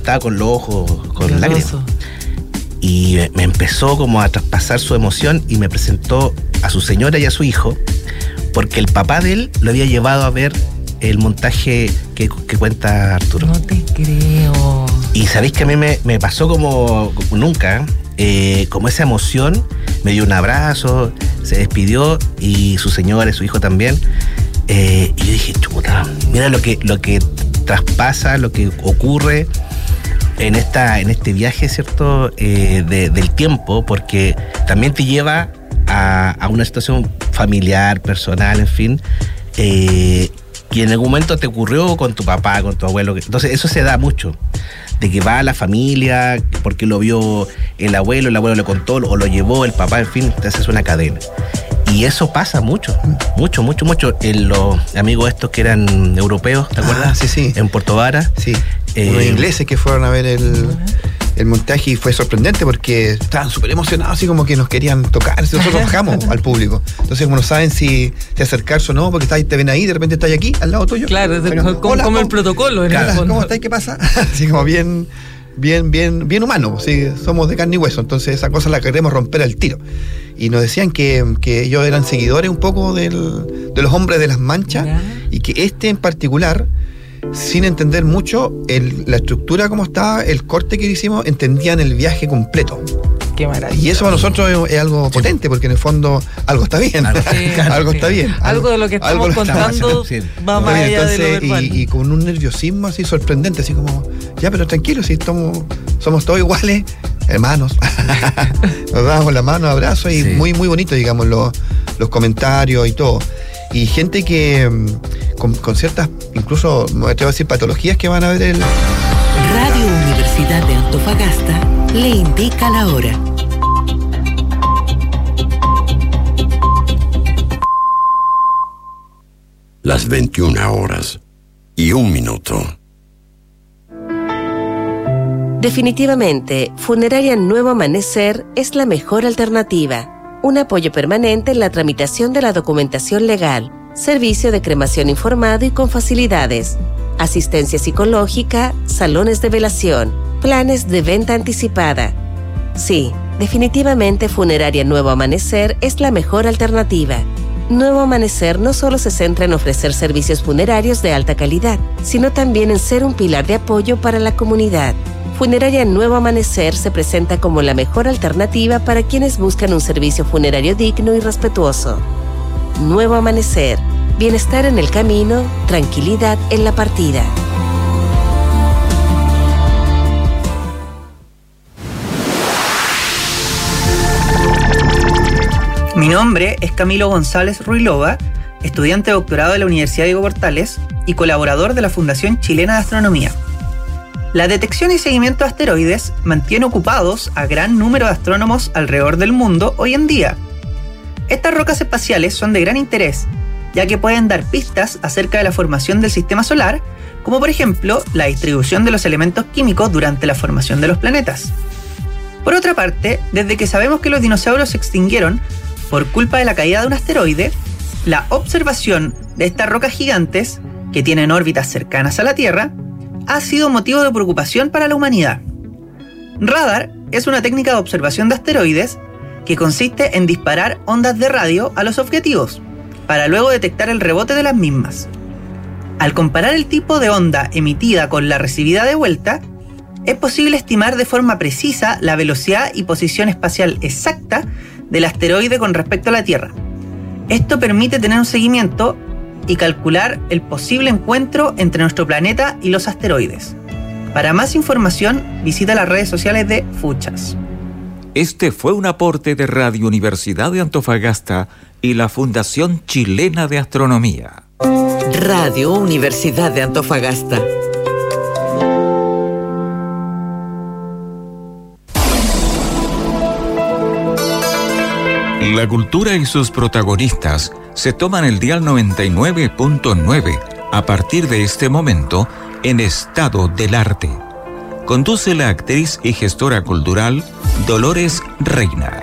estaba con los ojos con lágrimas. Y me empezó como a traspasar su emoción y me presentó a su señora y a su hijo, porque el papá de él lo había llevado a ver el montaje que cuenta Arturo. No te creo. Y sabéis que a mí me pasó como nunca, como esa emoción, me dio un abrazo, se despidió, y su señora y su hijo también. Y yo dije, chuta, mira lo que traspasa, lo que ocurre en este viaje, ¿cierto? Del tiempo, porque también te lleva a una situación familiar, personal, en fin, que en algún momento te ocurrió con tu papá, con tu abuelo. Entonces eso se da mucho, de que va a la familia porque lo vio el abuelo le contó o lo llevó el papá, en fin, te haces una cadena. Y eso pasa mucho. En los amigos estos que eran europeos, ¿te acuerdas? Sí. En Puerto Vara. Sí. Unos ingleses que fueron a ver el montaje, y fue sorprendente porque estaban súper emocionados, así como que nos querían tocar. Nosotros bajamos al público. Entonces, como no saben si acercarse o no, porque te ven ahí, de repente estás aquí, al lado tuyo. Claro, bueno, como el protocolo. ¿Cómo estás? ¿Qué pasa? Así como bien humano, ¿sí? Somos de carne y hueso, entonces esa cosa la queremos romper al tiro. Y nos decían que ellos eran seguidores un poco de los hombres de las manchas, y que en particular, sin entender mucho la estructura como estaba, el corte que hicimos, entendían el viaje completo. Qué maravilla. Y eso para nosotros es algo potente, porque en el fondo algo está bien. Algo está bien. Algo de lo que estamos contando va más allá de lo verbal. Y con un nerviosismo así sorprendente, así como, ya, pero tranquilo, si somos todos iguales, hermanos. Nos damos la mano, abrazos, y muy, muy bonito, digamos, los comentarios y todo. Y gente que con ciertas, incluso me atrevo a decir, patologías, que van a ver el... Radio Universidad de Antofagasta le indica la hora. Las 21:01. Definitivamente, Funeraria Nuevo Amanecer es la mejor alternativa. Un apoyo permanente en la tramitación de la documentación legal, servicio de cremación informado y con facilidades, asistencia psicológica, salones de velación, planes de venta anticipada. Sí, definitivamente Funeraria Nuevo Amanecer es la mejor alternativa. Nuevo Amanecer no solo se centra en ofrecer servicios funerarios de alta calidad, sino también en ser un pilar de apoyo para la comunidad. Funeraria Nuevo Amanecer se presenta como la mejor alternativa para quienes buscan un servicio funerario digno y respetuoso. Nuevo Amanecer. Bienestar en el camino, tranquilidad en la partida. Mi nombre es Camilo González Ruilova, estudiante de doctorado de la Universidad Diego Portales y colaborador de la Fundación Chilena de Astronomía. La detección y seguimiento de asteroides mantiene ocupados a gran número de astrónomos alrededor del mundo hoy en día. Estas rocas espaciales son de gran interés, ya que pueden dar pistas acerca de la formación del sistema solar, como por ejemplo la distribución de los elementos químicos durante la formación de los planetas. Por otra parte, desde que sabemos que los dinosaurios se extinguieron por culpa de la caída de un asteroide, la observación de estas rocas gigantes, que tienen órbitas cercanas a la Tierra, ha sido motivo de preocupación para la humanidad. Radar es una técnica de observación de asteroides que consiste en disparar ondas de radio a los objetivos, para luego detectar el rebote de las mismas. Al comparar el tipo de onda emitida con la recibida de vuelta, es posible estimar de forma precisa la velocidad y posición espacial exacta del asteroide con respecto a la Tierra. Esto permite tener un seguimiento y calcular el posible encuentro entre nuestro planeta y los asteroides. Para más información, visita las redes sociales de Fuchas. Este fue un aporte de Radio Universidad de Antofagasta y la Fundación Chilena de Astronomía. Radio Universidad de Antofagasta. La cultura y sus protagonistas se toman el dial 99.9 a partir de este momento en Estado del Arte. Conduce la actriz y gestora cultural Dolores Reina.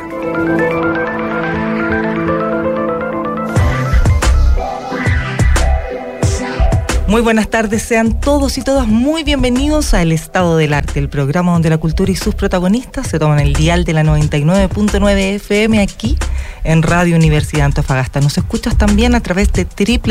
Muy buenas tardes, sean todos y todas muy bienvenidos a El Estado del Arte, el programa donde la cultura y sus protagonistas se toman el dial de la 99.9 FM aquí en Radio Universidad Antofagasta. Nos escuchas también a través de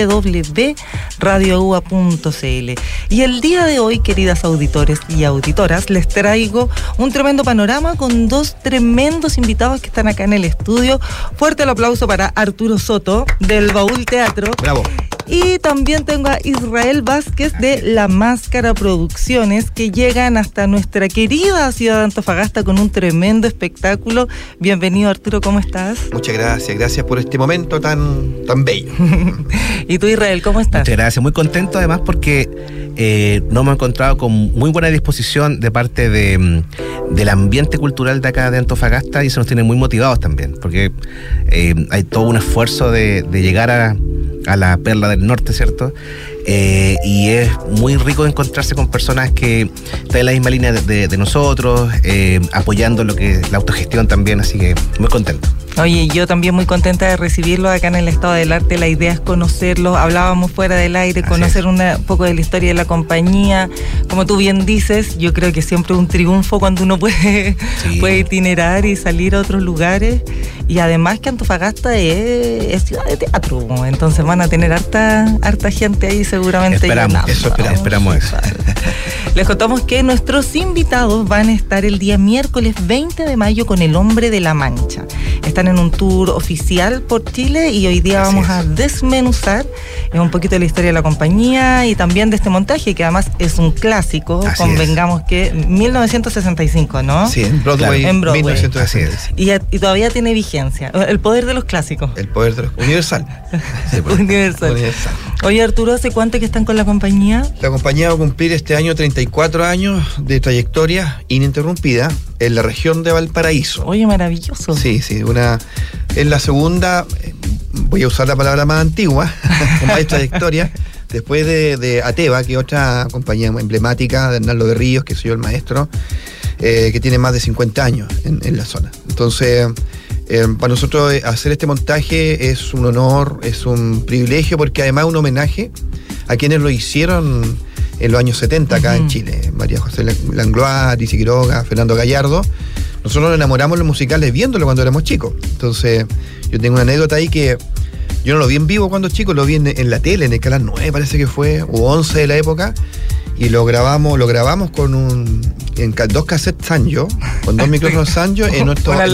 www.radioua.cl. Y el día de hoy, queridas auditores y auditoras, les traigo un tremendo panorama con dos tremendos invitados que están acá en el estudio. Fuerte el aplauso para Arturo Soto, del Baúl Teatro. Bravo. Y también tengo a Israel Vázquez de La Máscara Producciones, que llegan hasta nuestra querida ciudad de Antofagasta con un tremendo espectáculo. Bienvenido, Arturo, ¿cómo estás? Muchas gracias por este momento tan bello. ¿Y tú, Israel, cómo estás? Muchas gracias, muy contento además porque nos hemos encontrado con muy buena disposición de parte del ambiente cultural de acá de Antofagasta, y eso nos tiene muy motivados también, porque hay todo un esfuerzo de llegar a la Perla del Norte, ¿cierto? Y es muy rico encontrarse con personas que están en la misma línea de nosotros, apoyando lo que es la autogestión también, así que muy contento. Oye, yo también muy contenta de recibirlos acá en el Estado del Arte. La idea es conocerlos, hablábamos fuera del aire, conocer un poco de la historia de la compañía. Como tú bien dices, yo creo que siempre es un triunfo cuando uno puede itinerar y salir a otros lugares. Y además que Antofagasta es ciudad de teatro, entonces van a tener harta gente ahí seguramente. Esperamos eso. Les contamos que nuestros invitados van a estar el día miércoles 20 de mayo con El Hombre de la Mancha. Están en un tour oficial por Chile y hoy día vamos a desmenuzar un poquito de la historia de la compañía y también de este montaje, que además es un clásico. Convengamos que 1965, ¿no? Sí, en Broadway. Claro, en Broadway. 1965. Y todavía tiene vigencia. El poder de los clásicos. El poder de los... Universal. Universal. Oye, Arturo, ¿hace cuánto que están con la compañía? La compañía va a cumplir este año 34 años de trayectoria ininterrumpida en la región de Valparaíso. Oye, maravilloso. Sí, es la segunda, voy a usar la palabra más antigua, con más trayectoria, después de Ateva, que es otra compañía emblemática de Hernando de Ríos, que soy yo el maestro, que tiene más de 50 años en la zona. Entonces, para nosotros hacer este montaje es un honor, es un privilegio, porque además es un homenaje a quienes lo hicieron en los años 70 acá en Chile. María José Langlois, Lizzy Quiroga, Fernando Gallardo. Nosotros nos enamoramos de los musicales viéndolo cuando éramos chicos. Entonces, yo tengo una anécdota ahí que yo no lo vi en vivo cuando chico, lo vi en la tele, en el canal 9 parece que fue, o 11 de la época, y lo grabamos con dos cassettes Sanyo, con dos micrófonos Sanyo, en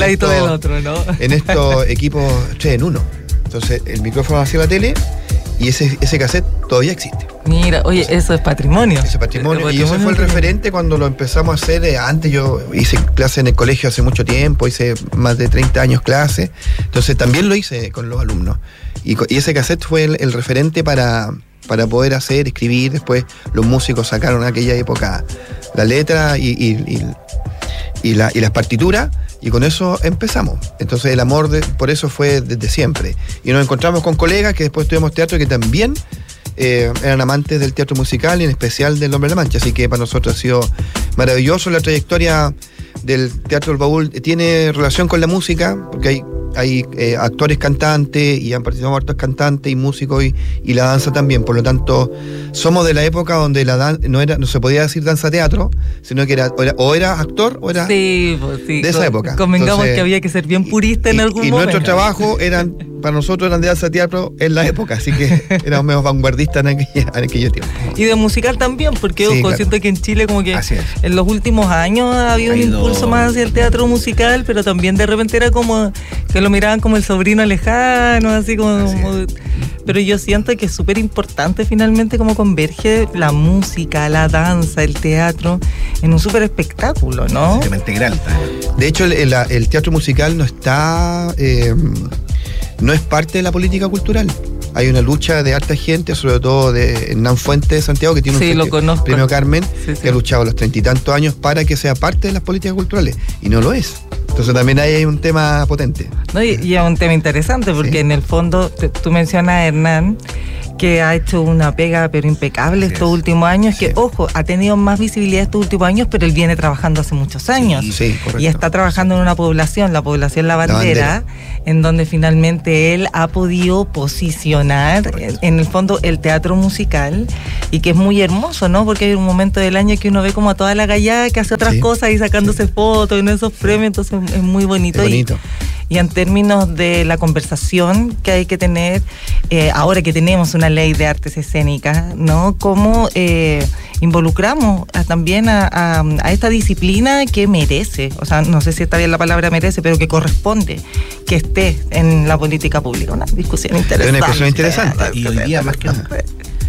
estos equipos 3 en 1. Entonces, el micrófono hacia la tele y ese cassette todavía existe. Mira, oye, eso es patrimonio. Ese patrimonio. Y ese fue el referente cuando lo empezamos a hacer. Antes yo hice clase en el colegio hace mucho tiempo, hice más de 30 años clase. Entonces también lo hice con los alumnos. Y ese cassette fue el referente para poder escribir. Después los músicos sacaron en aquella época la letra y las partituras. Y con eso empezamos. Entonces el amor por eso fue desde siempre. Y nos encontramos con colegas que después estudiamos teatro que también eran amantes del teatro musical y en especial del Hombre de la Mancha. Así que para nosotros ha sido maravilloso. La trayectoria del Teatro del Baúl tiene relación con la música, porque hay actores cantantes y han participado hartos cantantes y músicos y la danza también. Por lo tanto, somos de la época donde no se podía decir danza teatro, sino que era actor o era de esa época. Convengamos que había que ser bien purista en algún momento. Y nuestros trabajos para nosotros eran de danza teatro en la época, así que éramos menos vanguardistas en aquello tiempo. Y de musical también, porque siento que en Chile como que en los últimos años ha habido un impulso más hacia el teatro musical, pero también de repente era como que lo miraban como el sobrino lejano, así como pero yo siento que es súper importante finalmente cómo converge la música, la danza, el teatro en un súper espectáculo, ¿no? Un sistema integral. De hecho, el teatro musical no está... no es parte de la política cultural. Hay una lucha de harta gente, sobre todo de Hernán Fuentes de Santiago, que tiene un premio Carmen, que ha luchado a los 30 y tantos años para que sea parte de las políticas culturales, y no lo es. Entonces también hay un tema potente. No, y es un tema interesante, porque en el fondo, tú mencionas a Hernán, que ha hecho una pega pero impecable estos últimos años, que ojo, ha tenido más visibilidad estos últimos años, pero él viene trabajando hace muchos años. Sí, correcto. Y está trabajando en una población, la población La Bandera, en donde finalmente él ha podido posicionar en el fondo el teatro musical, y que es muy hermoso, ¿no? Porque hay un momento del año que uno ve como a toda la gallada que hace otras cosas y sacándose fotos en esos premios, entonces es muy bonito. Es bonito. Y en términos de la conversación que hay que tener, ahora que tenemos una ley de artes escénicas, ¿no? ¿Cómo involucramos también a esta disciplina que merece? O sea, no sé si está bien la palabra merece, pero que corresponde que esté en la política pública. Una discusión interesante. Es una discusión interesante. Y hoy día más que nunca.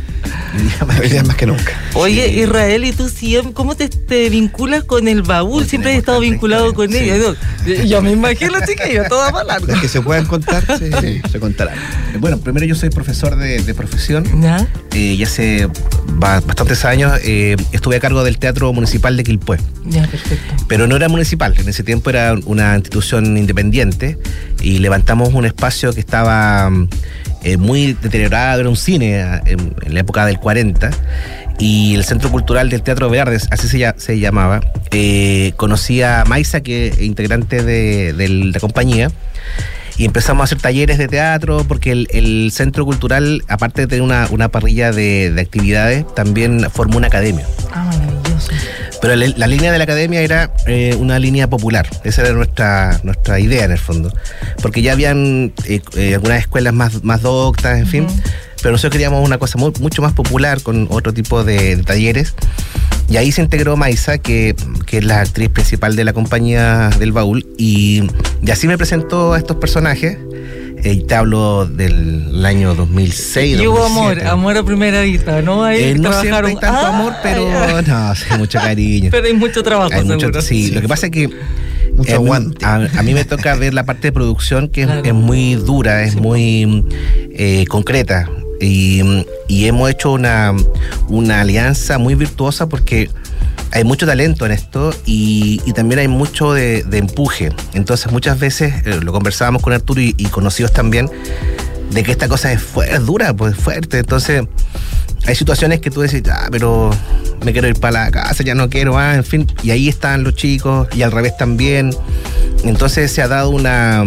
Hoy día más que nunca. Oye, Israel, ¿y tú siempre cómo te vinculas con el baúl? Siempre has estado vinculado con ellos. Yo me imagino, chiquillo, toda para largo. Las que se puedan contar, se contarán. Bueno, primero yo soy profesor de profesión. ¿Ya? Y hace bastantes años estuve a cargo del Teatro Municipal de Quilpué. Ya, perfecto. Pero no era municipal, en ese tiempo era una institución independiente y levantamos un espacio que estaba muy deteriorado, era un cine en la época del 40, y el Centro Cultural del Teatro Verdes, así se llamaba. Conocí a Maisa, que es integrante de la compañía, y empezamos a hacer talleres de teatro, porque el Centro Cultural, aparte de tener una parrilla de actividades, también formó una academia. Ah, maravilloso. Pero la línea de la academia era una línea popular. Esa era nuestra idea en el fondo. Porque ya habían algunas escuelas más doctas, en fin. Pero nosotros queríamos una cosa mucho más popular, con otro tipo de talleres. Y ahí se integró Maisa, que es la actriz principal de la compañía del baúl. Y así me presentó a estos personajes. Te hablo del año 2006, y hubo 2007. amor a primera vista, ¿no? Ahí No siempre hay tanto amor, pero no, sí, mucho cariño. Pero hay mucho trabajo, hay seguro. mucho, sí, lo que pasa es que mucho aguante. A mí me toca ver la parte de producción, que es muy dura, es muy concreta. Y hemos hecho una alianza muy virtuosa, porque hay mucho talento en esto y también hay mucho de empuje. Entonces muchas veces lo conversábamos con Arturo y conocidos también, de que esta cosa es dura, pues fuerte. Entonces hay situaciones que tú decís, pero me quiero ir para la casa, ya no quiero más, en fin. Y ahí están los chicos, y al revés también. Entonces se ha dado una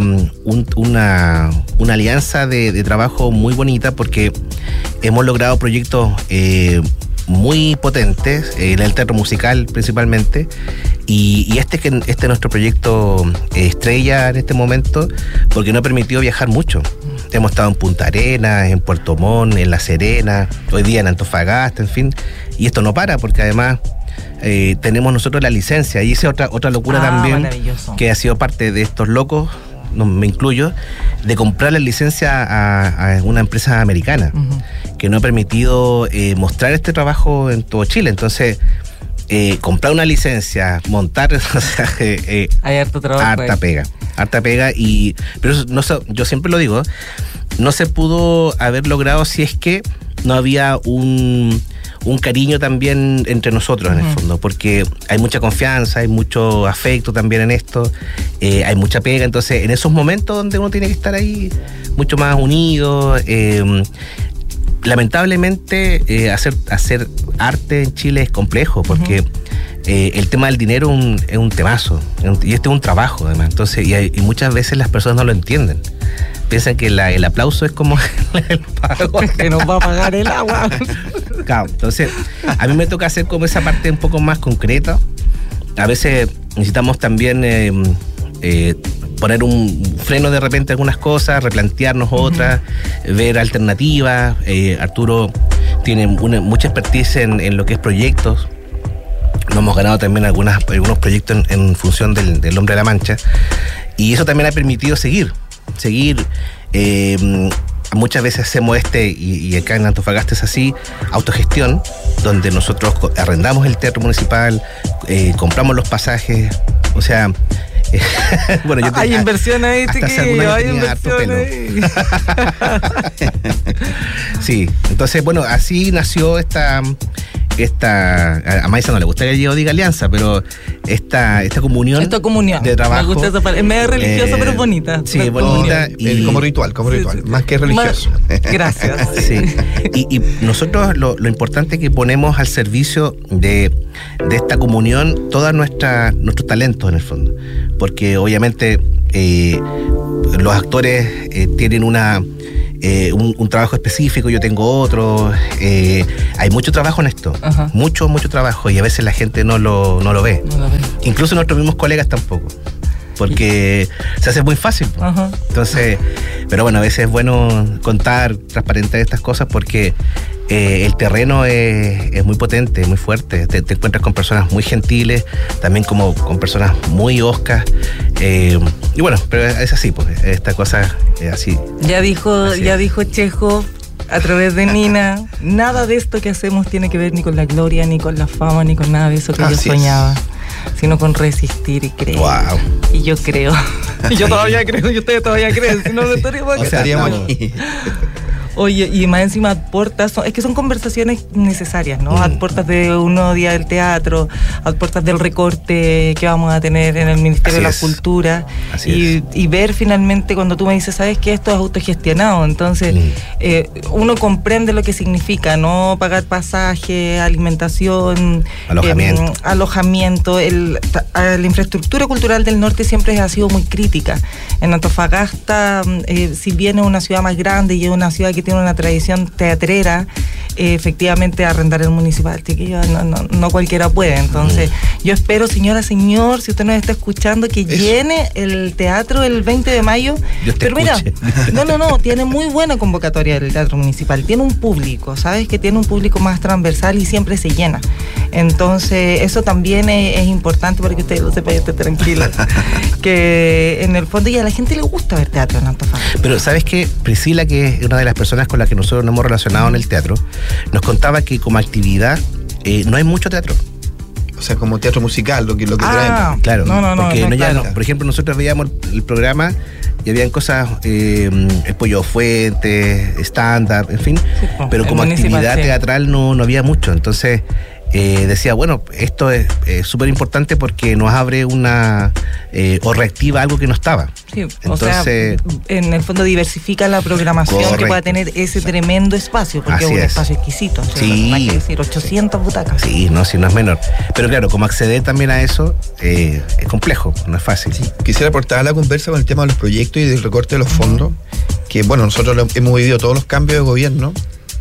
alianza de trabajo muy bonita, porque hemos logrado proyectos muy potentes en el teatro musical principalmente, y este es nuestro proyecto estrella en este momento, porque nos ha permitido viajar mucho. Hemos estado en Punta Arenas, en Puerto Montt, en La Serena, hoy día en Antofagasta, en fin, y esto no para, porque además tenemos nosotros la licencia, y esa es otra locura también, que ha sido parte de estos locos, no me incluyo, de comprar la licencia a una empresa americana, que nos ha permitido mostrar este trabajo en todo Chile. Entonces, comprar una licencia, montar, o sea, hay harto trabajo, harta pega, pero eso, no, yo siempre lo digo, no se pudo haber logrado si es que no había un cariño también entre nosotros, en el fondo, porque hay mucha confianza, hay mucho afecto también en esto, hay mucha pega. Entonces, en esos momentos donde uno tiene que estar ahí mucho más unido, lamentablemente hacer arte en Chile es complejo, porque el tema del dinero es un temazo, y este es un trabajo además. Entonces, y muchas veces las personas no lo entienden. Piensan que el aplauso es como el pago. Que nos va a pagar el agua. Claro, entonces a mí me toca hacer como esa parte un poco más concreta. A veces necesitamos también poner un freno de repente a algunas cosas, replantearnos otras, ver alternativas. Arturo tiene mucha expertise en lo que es proyectos. Nos hemos ganado también algunos proyectos en función del Hombre de la Mancha, y eso también ha permitido seguir. Muchas veces hacemos y acá en Antofagasta es así, autogestión, donde nosotros arrendamos el teatro municipal, compramos los pasajes, o sea, bueno, hay inversión ahí, chiquillo, hay inversión ahí. Sí, entonces, bueno, así nació esta a Maisa no le gusta que yo diga alianza, pero esta comunión de trabajo. Me gusta esa palabra. Es medio religiosa, pero es bonita. Sí, es bonita. Como ritual, más que religioso. Gracias. Sí. Y nosotros lo importante es que ponemos al servicio de esta comunión todos nuestros talentos en el fondo. Porque obviamente los actores tienen un trabajo específico, yo tengo otro. Hay mucho trabajo en esto. Ajá. Mucho trabajo, y a veces la gente no lo ve. Incluso nuestros mismos colegas tampoco, porque se hace muy fácil. Ajá. Entonces, pero bueno, a veces es bueno contar, transparentar estas cosas, porque el terreno es muy potente, muy fuerte. Te encuentras con personas muy gentiles, también como con personas muy oscas. Y bueno, pero es así, pues, esta cosa es así. Ya dijo Chejo a través de Nina, nada de esto que hacemos tiene que ver ni con la gloria, ni con la fama, ni con nada de eso que yo soñaba, sino con resistir y creer. Wow. Y yo creo. Y yo todavía creo, y ustedes todavía creen. Si no, no estaríamos aquí. Oye, y más encima aportas, es que son conversaciones necesarias, ¿no? Aportas de un nuevo día del teatro, aportas del recorte que vamos a tener en el Ministerio de la Cultura, y ver finalmente cuando tú me dices, ¿sabes qué? Esto es autogestionado, entonces uno comprende lo que significa, ¿no? Pagar pasaje, alimentación, alojamiento. La infraestructura cultural del norte siempre ha sido muy crítica. En Antofagasta, si bien es una ciudad más grande y es una ciudad que tiene una tradición teatrera, efectivamente arrendar el municipal, chiquillo, no cualquiera puede. Entonces, yo espero, señor, si usted nos está escuchando, que llene el teatro el 20 de mayo. Pero mira, tiene muy buena convocatoria el teatro municipal, tiene un público, ¿sabes? Que tiene un público más transversal y siempre se llena. Entonces, eso también es importante para que ustedes lo sepan y estén tranquilos. Que en el fondo ya a la gente le gusta ver teatro en Antofagasta. Pero ¿sabes qué? Priscila, que es una de las personas con las que nosotros nos hemos relacionado en el teatro, nos contaba que como actividad no hay mucho teatro. O sea, como teatro musical, lo que traemos. Claro, por ejemplo, nosotros veíamos el programa y habían cosas, el Pollo Fuente, stand-up, en fin, pero como actividad teatral no había mucho. Entonces decía, bueno, esto es súper importante porque nos abre o reactiva algo que no estaba. Sí, entonces, en el fondo diversifica la programación que pueda tener ese tremendo espacio, porque es un espacio exquisito. Sí. Hay que decir, 800 butacas. Sí, no es menor. Pero claro, como acceder también a eso es complejo, no es fácil. Sí. Quisiera aportar a la conversa con el tema de los proyectos y del recorte de los fondos, que bueno, nosotros hemos vivido todos los cambios de gobierno,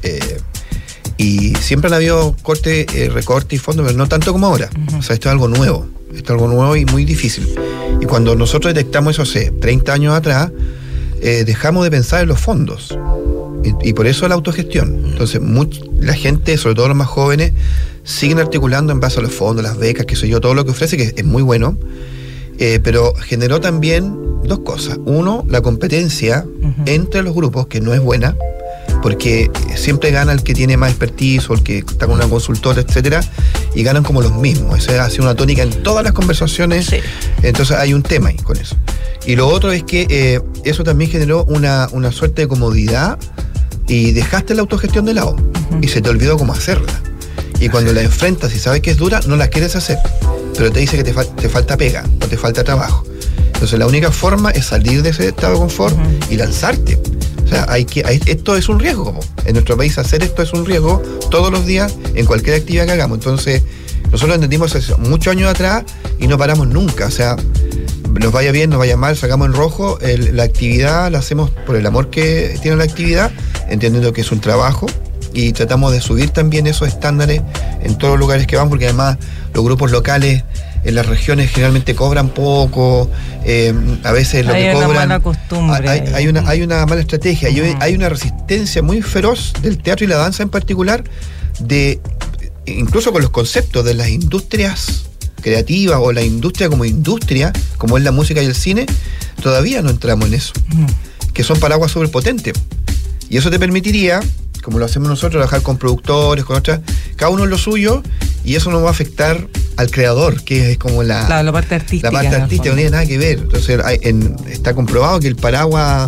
y siempre han habido recorte y fondos, pero no tanto como ahora. O sea, esto es algo nuevo y muy difícil. Y cuando nosotros detectamos eso hace 30 años atrás, dejamos de pensar en los fondos. Y por eso la autogestión. Entonces, la gente, sobre todo los más jóvenes, siguen articulando en base a los fondos, las becas, qué sé yo, todo lo que ofrece, que es muy bueno. Pero generó también dos cosas. Uno, la competencia entre los grupos, que no es buena, porque siempre gana el que tiene más expertise o el que está con una consultora, etcétera, y ganan como los mismos. Esa ha sido una tónica en todas las conversaciones. Sí. Entonces hay un tema ahí con eso. Y lo otro es que eso también generó una suerte de comodidad, y dejaste la autogestión de lado y se te olvidó cómo hacerla. Y cuando la enfrentas y sabes que es dura, no la quieres hacer, pero te dice que te falta pega o te falta trabajo. Entonces la única forma es salir de ese estado de confort y lanzarte. O sea, esto es un riesgo. En nuestro país hacer esto es un riesgo todos los días en cualquier actividad que hagamos. Entonces nosotros entendimos hace muchos años atrás y no paramos nunca. O sea, nos vaya bien, nos vaya mal, sacamos en rojo, la actividad la hacemos por el amor que tiene la actividad, entendiendo que es un trabajo, y tratamos de subir también esos estándares en todos los lugares que van, porque además los grupos locales en las regiones generalmente cobran poco, a veces lo que cobran... Hay una mala costumbre. Hay una mala estrategia, hay una resistencia muy feroz del teatro y la danza en particular, incluso con los conceptos de las industrias creativas o la industria, como es la música y el cine, todavía no entramos en eso, que son paraguas súper potentes. Y eso te permitiría, como lo hacemos nosotros, trabajar con productores, con otras, cada uno en lo suyo, y eso no va a afectar al creador, que es como la parte artística. La parte artística no tiene nada que ver. Entonces está comprobado que el paraguas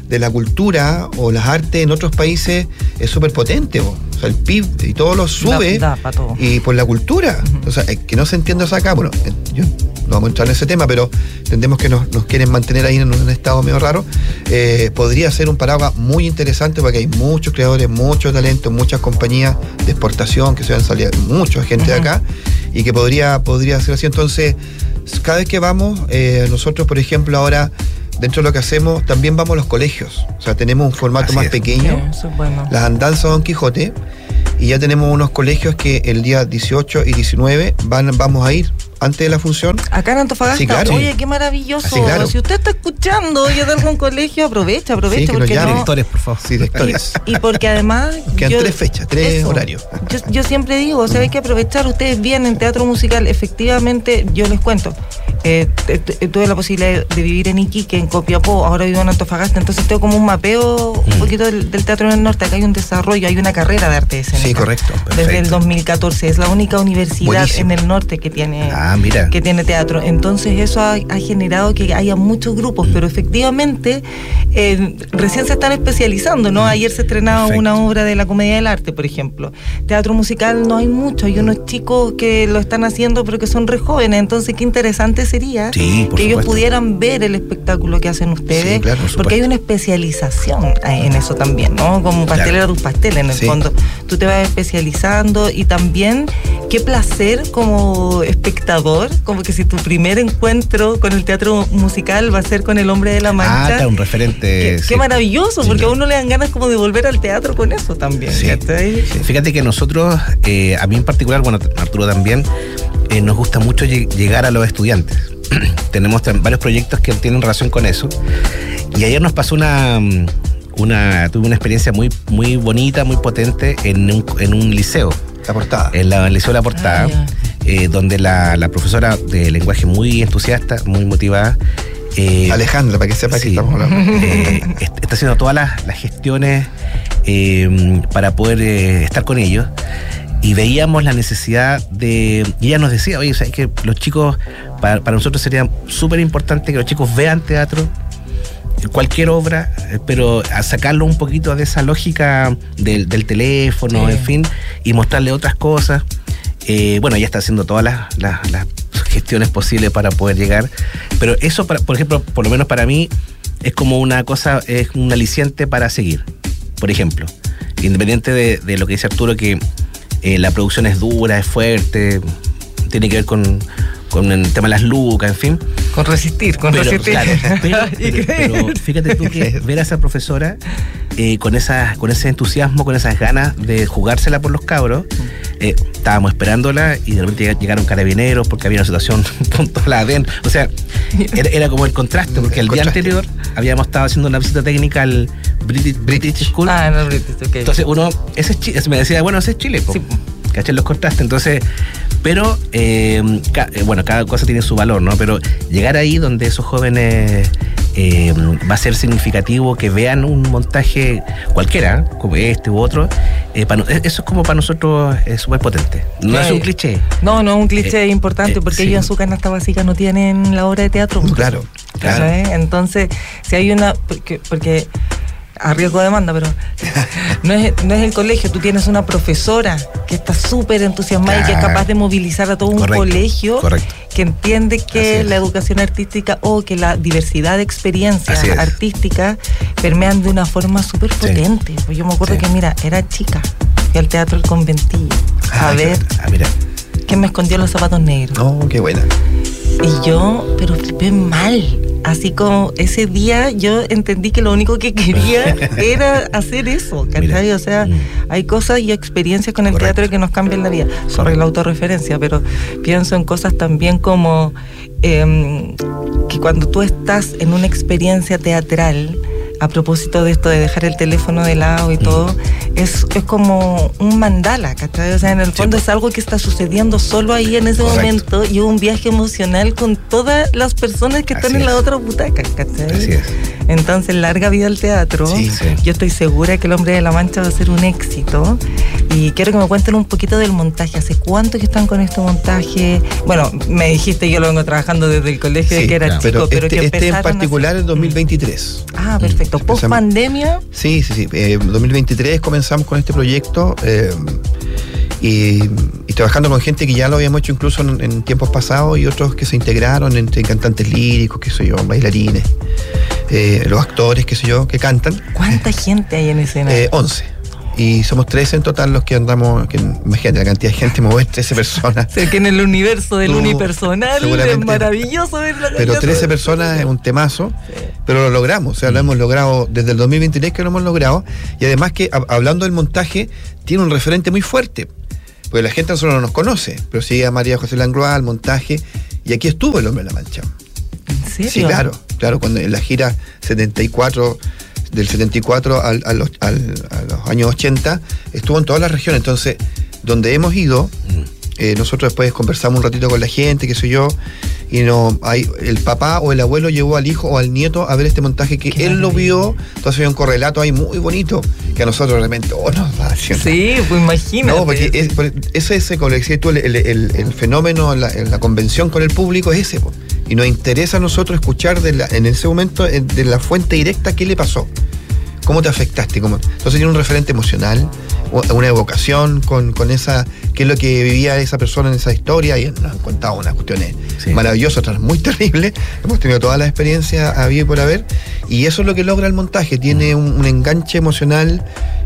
de la cultura o las artes en otros países es súper potente. O sea, el PIB y todo lo sube Da pa' todo. y por la cultura. O sea, que no se entienda eso acá. Bueno, yo no vamos a entrar en ese tema, pero entendemos que nos quieren mantener ahí en un estado medio raro. Podría ser un paraguas muy interesante porque hay muchos creadores, mucho talento, muchas compañías de exportación que se van a salir, mucha gente de acá, y que podría ser así. Entonces, cada vez que vamos, nosotros, por ejemplo, ahora, dentro de lo que hacemos, también vamos a los colegios. O sea, tenemos un formato Así más es. pequeño, Sí, eso es bueno. las andanzas Don Quijote, y ya tenemos unos colegios que el día 18 y 19 vamos a ir antes de la función. Acá en Antofagasta, Sí, claro. oye, qué maravilloso. Sí, claro. Si usted está escuchando y es de algún colegio, aprovecha, Sí, que nos porque llamen. no. Directores, por favor. Sí, directores. Y porque además. Quedan 3 fechas, 3 eso. horarios. Yo siempre digo, o sea, hay que aprovechar. Ustedes vienen teatro musical, efectivamente, yo les cuento. Tuve la posibilidad de vivir en Iquique, en Copiapó, ahora vivo en Antofagasta, entonces tengo como un mapeo un poquito del teatro en el norte. Acá hay un desarrollo, hay una carrera de arte escénica. Sí, correcto. Desde el Perfecto. 2014, es la única universidad Buenísimo. en el norte que tiene Mira. teatro. Entonces eso ha generado que haya muchos grupos, pero efectivamente recién se están especializando, ¿no? Ayer se estrenaba Perfecto. una obra de la Comedia del Arte, por ejemplo. Teatro musical no hay mucho, hay unos chicos que lo están haciendo pero que son re jóvenes, entonces qué interesante sería Sí, por que ellos supuesto. pudieran ver el espectáculo que hacen ustedes, Sí, claro, por porque hay supuesto. una especialización en eso también, ¿no? Como pastelera tus pasteles, en el Sí. fondo. Tú te vas especializando y también qué placer como espectador, como que si tu primer encuentro con el teatro musical va a ser con El Hombre de la Mancha. Claro, un referente. Qué sí. maravilloso, Sí, porque claro. a uno le dan ganas como de volver al teatro con eso también. Sí. ¿cachai? Fíjate que nosotros, a mí en particular, bueno, Arturo también, nos gusta mucho llegar a los estudiantes. Tenemos varios proyectos que tienen relación con eso. Y ayer nos pasó tuve una experiencia muy, muy bonita, muy potente en un liceo. La portada. En el Liceo La Portada, donde la profesora de lenguaje muy entusiasta, muy motivada. Alejandra, para que sepa que Sí. estamos hablando. Está haciendo todas las gestiones para poder estar con ellos. Y veíamos la necesidad y ella nos decía, oye, ¿sabes que los chicos, para nosotros sería súper importante que los chicos vean teatro, cualquier obra, pero a sacarlo un poquito de esa lógica del teléfono, Sí. en fin, y mostrarle otras cosas. Bueno, ella está haciendo todas las gestiones posibles para poder llegar, pero eso, por ejemplo, por lo menos para mí, es como una cosa, es un aliciente para seguir. Por ejemplo, independiente de lo que dice Arturo, que la producción es dura, es fuerte, tiene que ver con el tema de las lucas, en fin. Con resistir. Claro, pero creer. fíjate tú que ver a esa profesora con ese entusiasmo, con esas ganas de jugársela por los cabros, estábamos esperándola y de repente llegaron carabineros porque había una situación puntual adentro. O sea, era como el contraste, porque el día anterior habíamos estado haciendo una visita técnica al British School. No, British, ok. Entonces ese es Chile, me decía, bueno, ese es Chile, po. Sí. ¿Cachai? Los contrastes. Entonces, pero bueno, cada cosa tiene su valor, ¿no? Pero llegar ahí donde esos jóvenes va a ser significativo que vean un montaje cualquiera, como este u otro, eso es como para nosotros es súper potente. No es un cliché. No, es un cliché importante porque sí. ellos en su canasta básica no tienen la obra de teatro. Claro, claro. ¿Sabes? Entonces, si hay una... Porque a riesgo de demanda, pero no es el colegio, tú tienes una profesora que está súper entusiasmada y que es capaz de movilizar a todo un colegio que entiende que la educación artística o que la diversidad de experiencias artísticas permean de una forma súper potente. Pues yo me acuerdo que, mira, era chica, fui al Teatro El Conventillo a ver quién me escondió los zapatos negros. Oh, qué buena. Y yo, pero flipé mal. Así como ese día yo entendí que lo único que quería era hacer eso, ¿cachai? O sea, hay cosas y experiencias con el teatro que nos cambian la vida. Sobre la autorreferencia, pero pienso en cosas también como que cuando tú estás en una experiencia teatral, a propósito de esto de dejar el teléfono de lado y todo, es como un mandala, ¿cachai? O sea, en el fondo es algo que está sucediendo solo ahí en ese momento y un viaje emocional con todas las personas que están en la otra butaca, ¿cachai? Así es. Entonces, larga vida al teatro. Sí. Yo estoy segura que El Hombre de la Mancha va a ser un éxito, Y quiero que me cuenten un poquito del montaje. ¿Hace cuánto que están con este montaje? Bueno, me dijiste, yo lo vengo trabajando desde el colegio, Sí, que era claro. chico, pero que este en empezaron particular en 2023. Ah, perfecto. ¿Post pandemia? Sí. 2023 comenzamos con este proyecto y trabajando con gente que ya lo habíamos hecho incluso en tiempos pasados y otros que se integraron entre cantantes líricos, qué sé yo, bailarines, los actores, qué sé yo, que cantan. ¿Cuánta gente hay en escena? 11. Y somos 13 en total los que andamos, imagínate la cantidad de gente, mover 13 personas. O sea, que en el universo del unipersonal es maravilloso verlo. Pero 13 personas es un temazo, pero lo logramos, o sea, lo hemos logrado desde el 2023 que lo hemos logrado, y además que, hablando del montaje, tiene un referente muy fuerte, porque la gente no nos conoce, pero sigue a María José Langlois, al montaje, y aquí estuvo El Hombre de la Mancha. ¿En serio? Sí, claro, cuando en la gira 74... del 74 a los años 80, estuvo en todas las regiones. Entonces, donde hemos ido, nosotros después conversamos un ratito con la gente, qué sé yo, y el papá o el abuelo llevó al hijo o al nieto a ver este montaje que él lo vio. Entonces había un correlato ahí muy bonito que a nosotros realmente nos va haciendo. Sí, pues imagínate. No, porque como le decías tú, el fenómeno, la convención con el público es ese, y nos interesa a nosotros escuchar en ese momento de la fuente directa qué le pasó, cómo te afectaste. Entonces tiene un referente emocional, una evocación con esa, qué es lo que vivía esa persona en esa historia, y nos han contado unas cuestiones maravillosas, otras muy terribles. Hemos tenido todas las experiencias habidas y por haber, y eso es lo que logra el montaje. Tiene un enganche emocional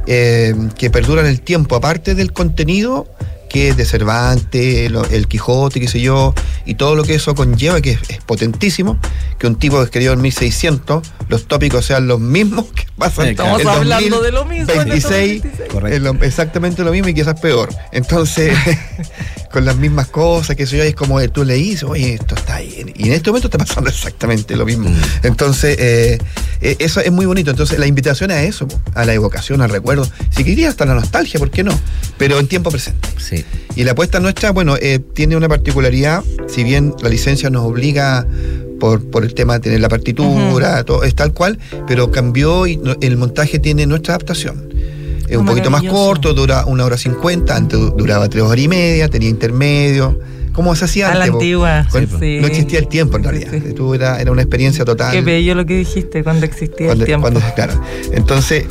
que perdura en el tiempo, aparte del contenido que es de Cervantes, el Quijote, qué sé yo, y todo lo que eso conlleva, que es potentísimo, que un tipo que escribió en 1600, los tópicos sean los mismos que pasan Estamos hablando de lo mismo. 26, exactamente lo mismo y quizás peor. Entonces, con las mismas cosas, qué sé yo, es como tú leís, oye, esto está ahí, y en este momento está pasando exactamente lo mismo. Entonces, eso es muy bonito. Entonces, la invitación a eso, a la evocación, al recuerdo, si quería hasta la nostalgia, ¿por qué no? Pero en tiempo presente. Sí. Y la apuesta nuestra, tiene una particularidad, si bien la licencia nos obliga por el tema de tener la partitura, todo es tal cual, pero cambió y el montaje tiene nuestra adaptación. Es un poquito más corto, dura 1 hora 50, antes duraba 3 horas y media, tenía intermedio, como se hacía antes. A la antigua. No existía el tiempo en realidad. Sí. Era una experiencia total. Qué bello lo que dijiste, cuando existía el tiempo. Claro. Entonces,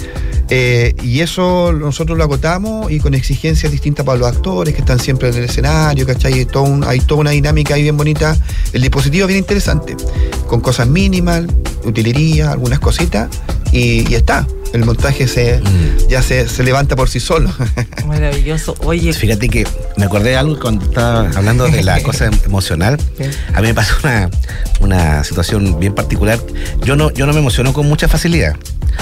y eso nosotros lo acotamos y con exigencias distintas para los actores que están siempre en el escenario, ¿cachai? Hay toda una dinámica ahí bien bonita. El dispositivo es bien interesante, con cosas mínimas, utilería, algunas cositas, y está. El montaje ya se levanta por sí solo. Maravilloso. Oye, fíjate que me acordé de algo cuando estaba hablando de la cosa emocional. A mí me pasó una situación bien particular. Yo no me emociono con mucha facilidad.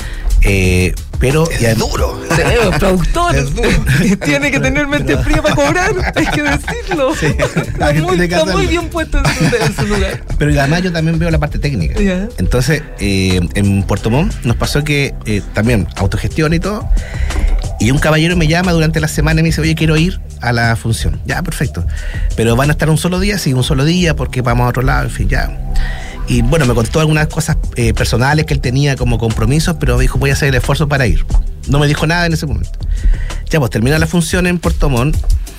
Pero es duro. Productor tiene que tener mente fría para cobrar, hay que decirlo. Sí. Está muy bien puesto en su lugar. Pero además yo también veo la parte técnica. Yeah. Entonces, en Puerto Montt nos pasó que también autogestión y todo, y un caballero me llama durante la semana y me dice, oye, quiero ir a la función. Ya, perfecto. Pero van a estar un solo día, porque vamos a otro lado, en fin, ya. Y bueno, me contó algunas cosas personales que él tenía como compromisos, pero me dijo, voy a hacer el esfuerzo para ir. No me dijo nada en ese momento. Ya, pues termina la función en Puerto Montt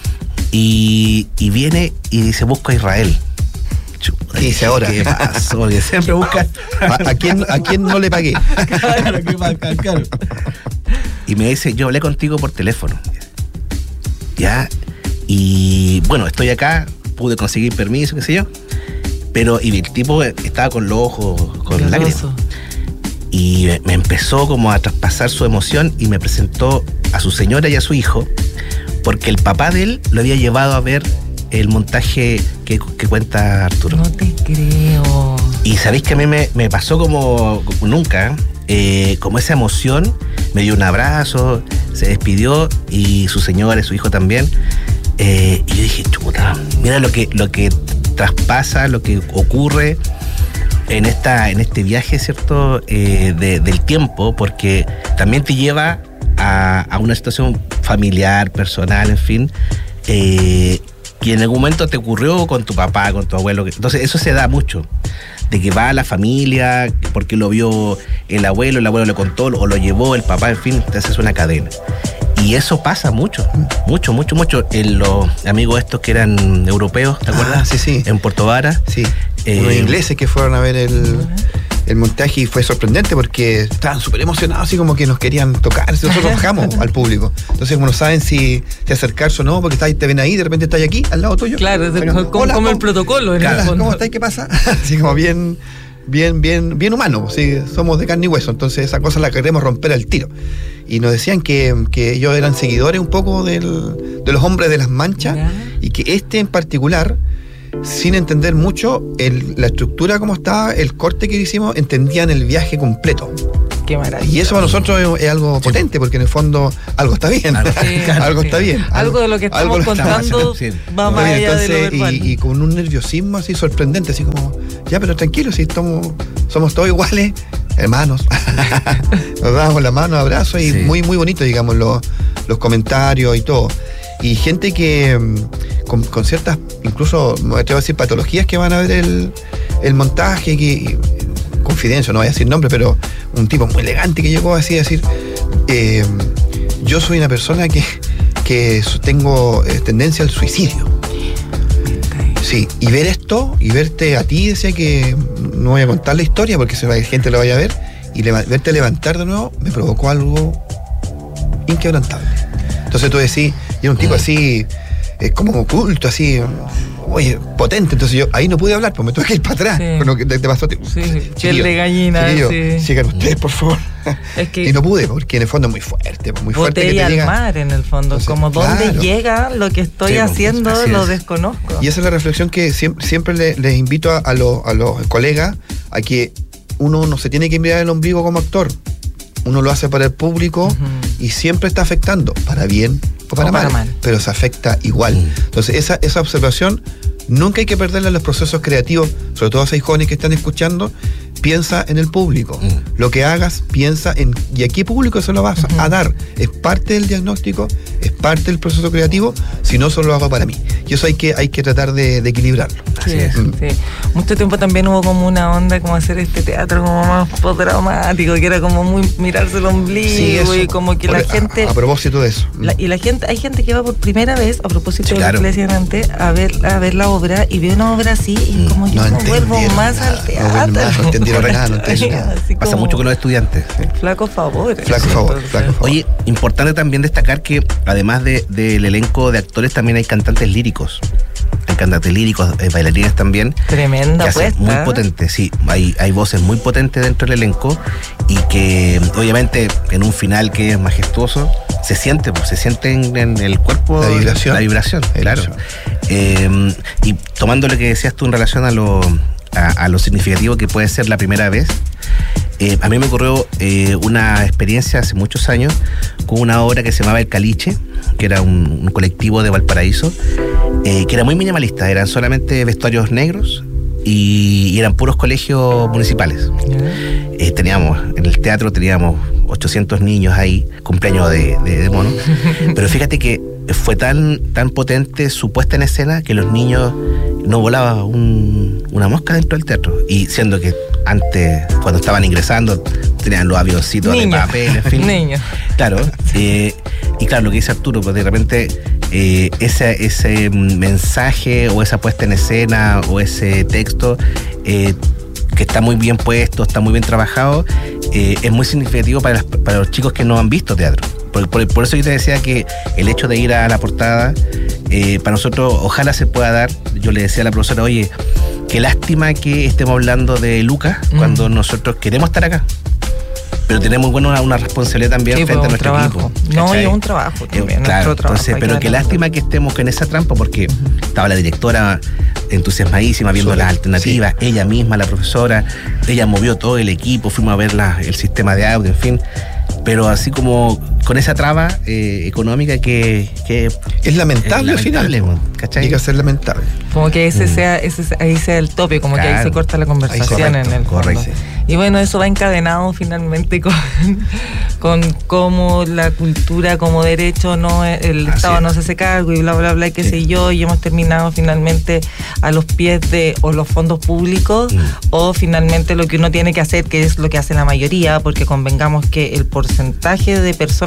y viene y dice, busco a Israel. ¿Qué dice ahora? ¿Qué pasó? Que siempre busca. ¿A quién no le pagué? Claro. Y me dice, yo hablé contigo por teléfono. Ya. Y bueno, estoy acá, pude conseguir permiso, qué sé yo. Pero, y el tipo estaba con los ojos, con lágrimas. Y me empezó como a traspasar su emoción y me presentó a su señora y a su hijo, porque el papá de él lo había llevado a ver el montaje que cuenta Arturo. No te creo. Y sabéis que a mí me pasó como nunca, como esa emoción, me dio un abrazo, se despidió, y su señora y su hijo también. Y yo dije, chuta, mira lo que traspasa, lo que ocurre en este viaje, ¿cierto? Del tiempo, porque también te lleva a una situación familiar, personal, en fin, que en algún momento te ocurrió con tu papá, con tu abuelo. Entonces eso se da mucho, de que va a la familia porque lo vio el abuelo le contó o lo llevó el papá, en fin, te haces una cadena. Y eso pasa mucho. En los amigos estos que eran europeos, ¿te acuerdas? Sí. En Puerto Vara. Sí. Unos ingleses que fueron a ver el montaje y fue sorprendente porque estaban súper emocionados, así como que nos querían tocar. Nosotros bajamos al público. Entonces, como no saben si acercarse o no, porque te ven ahí, de repente estás aquí, al lado tuyo. Claro, como el protocolo en el fondo. ¿Cómo estáis? ¿Qué pasa? Así como bien humano, ¿sí? Somos de carne y hueso, entonces esa cosa la queremos romper al tiro. Y nos decían que ellos eran seguidores un poco de los hombres de las manchas, y que en particular, sin entender mucho la estructura como estaba, el corte que hicimos, entendían el viaje completo. Qué maravilla. Y eso para nosotros es algo potente, porque en el fondo algo está bien. Algo está bien. Algo de lo que estamos contando va más allá de lo verbal. Y con un nerviosismo así sorprendente, así como, ya, pero tranquilo, si somos todos iguales, hermanos. Nos damos la mano, abrazos, y muy, muy bonito, digamos, los comentarios y todo. Y gente que con ciertas, incluso me atrevo a decir, patologías, que van a ver el montaje, confidencia, no voy a decir nombre, pero un tipo muy elegante que llegó así a decir, yo soy una persona que tengo tendencia al suicidio. Sí, y ver esto, y verte a ti, decía, que no voy a contar la historia porque gente lo vaya a ver, y verte levantar de nuevo, me provocó algo inquebrantable. Entonces tú decís, y era un tipo así, como oculto, así, oye, potente. Entonces yo ahí no pude hablar, pues me tuve que ir para atrás. Bueno, te pasó. Piel de gallina. Sigan ustedes, por favor. Y no pude, porque en el fondo es muy fuerte. Muy fuerte botella al mar, en el fondo. Entonces, como dónde llega lo que estoy haciendo, lo desconozco. Y esa es la reflexión que siempre les invito a los colegas, a que uno no se tiene que mirar el ombligo como actor. Uno lo hace para el público, y siempre está afectando, para bien o para mal, pero se afecta igual. Entonces esa observación nunca hay que perderla en los procesos creativos, sobre todo a 6 jóvenes que están escuchando. Piensa en el público. Lo que hagas, piensa en ¿y a qué público se lo vas a dar? Es parte del diagnóstico, es parte del proceso creativo, si no, solo lo hago para mí. Y eso hay que tratar de equilibrarlo. Así es. Sí. Mucho tiempo también hubo como una onda como hacer este teatro como más postraumático, que era como muy mirarse el ombligo, y como que la gente... A propósito de eso. Hay gente que va por primera vez, a propósito de lo que le decían antes, a ver la obra, y ve una obra así, y como yo no vuelvo más al teatro. No entendieron nada. Pasa mucho con los estudiantes. Flaco favor. Flaco favor. Oye, importante también destacar que además del elenco de actores, también hay cantantes líricos. Hay cantantes líricos, bailarines también. Tremenda puesta. Muy potente, sí. Hay voces muy potentes dentro del elenco, y que obviamente en un final que es majestuoso, se siente en el cuerpo la vibración, claro. Y tomando lo que decías tú en relación a lo significativo que puede ser la primera vez, a mí me ocurrió una experiencia hace muchos años con una obra que se llamaba El Caliche, que era un colectivo de Valparaíso, que era muy minimalista, eran solamente vestuarios negros y eran puros colegios municipales. En el teatro teníamos 800 niños ahí, cumpleaños de mono, pero fíjate que fue tan potente su puesta en escena que los niños no volaba una mosca dentro del teatro, y siendo que antes, cuando estaban ingresando, tenían los avioncitos de papel, en fin. Niños. Claro. Y claro, lo que dice Arturo, pues de repente ese mensaje, o esa puesta en escena, o ese texto que está muy bien puesto, está muy bien trabajado, es muy significativo para los chicos que no han visto teatro. Por eso yo te decía que el hecho de ir a la portada, para nosotros ojalá se pueda dar. Yo le decía a la profesora, oye, qué lástima que estemos hablando de Lucas cuando nosotros queremos estar acá, pero tenemos una responsabilidad también frente a nuestro equipo. No, y un trabajo también. Claro, entonces, pero qué lástima que estemos en esa trampa, porque estaba la directora entusiasmadísima viendo las alternativas, ella misma, la profesora, ella movió todo el equipo, fuimos a ver el sistema de audio, en fin, pero así como con esa traba económica que es lamentable al final, ¿cachai? Llega a ser lamentable. Como que ahí sea el tope, como que ahí se corta la conversación en el fondo. Correcto. Y bueno, eso va encadenado finalmente con cómo la cultura como derecho, no el Estado no se hace cargo, y bla, bla, bla, y qué sé yo, y hemos terminado finalmente a los pies de o los fondos públicos, o finalmente lo que uno tiene que hacer, que es lo que hace la mayoría, porque convengamos que el porcentaje de personas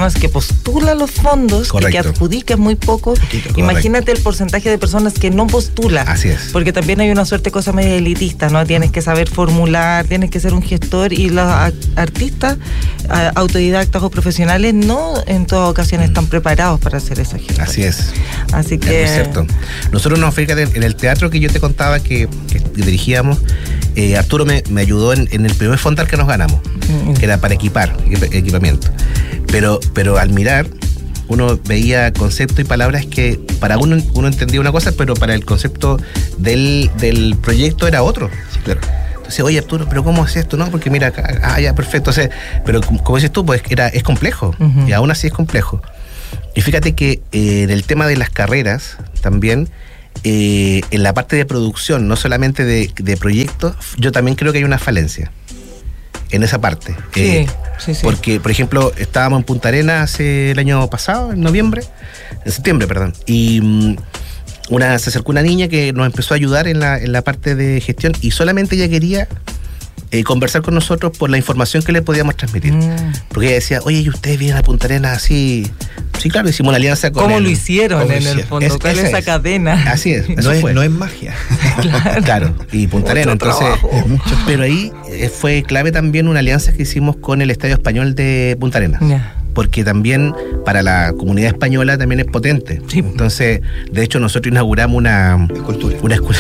personas que postulan los fondos y que adjudican muy poco. Imagínate el porcentaje de personas que no postula. Así es. Porque también hay una suerte de cosa media elitista, ¿no? Tienes que saber formular, tienes que ser un gestor, y los artistas autodidactas o profesionales no en todas ocasiones están preparados para hacer esa gestión. Así es. Así que... Es cierto. Nosotros en el teatro que yo te contaba que dirigíamos, Arturo me ayudó en el primer fondar que nos ganamos, que era para equipamiento. Pero al mirar, uno veía conceptos y palabras que para uno entendía una cosa, pero para el concepto del proyecto era otro. Sí, claro. Entonces, oye, Arturo, ¿pero cómo es esto? No, porque mira acá, ya, perfecto. O sea, pero como dices tú, pues es complejo, y aún así es complejo. Y fíjate que en el tema de las carreras también, en la parte de producción, no solamente de proyectos, yo también creo que hay una falencia en esa parte. Sí. Porque, por ejemplo, estábamos en Punta Arenas el año pasado, en septiembre, y se acercó una niña que nos empezó a ayudar en la parte de gestión, y solamente ella quería conversar con nosotros por la información que le podíamos transmitir. Porque ella decía, oye, ¿y ustedes vienen a Punta Arenas así? Sí, claro, hicimos una alianza con ¿Cómo lo hicieron en el fondo? ¿Cuál es esa cadena? Así es. No es magia. Claro, y Punta Arenas, entonces... Pero ahí fue clave también una alianza que hicimos con el Estadio Español de Punta Arenas. Yeah. Porque también para la comunidad española también es potente. Sí. Entonces, de hecho, nosotros inauguramos una escultura.